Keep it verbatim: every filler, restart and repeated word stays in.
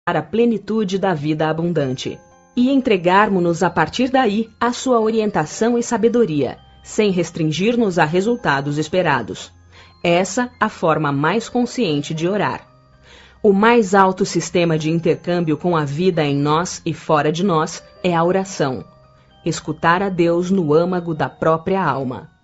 a plenitude da vida abundante e entregarmos-nos a partir daí à sua orientação e sabedoria, sem restringir-nos a resultados esperados. Essa a forma mais consciente de orar. O mais alto sistema de intercâmbio com a vida em nós e fora de nós é a oração. Escutar a Deus no âmago da própria alma.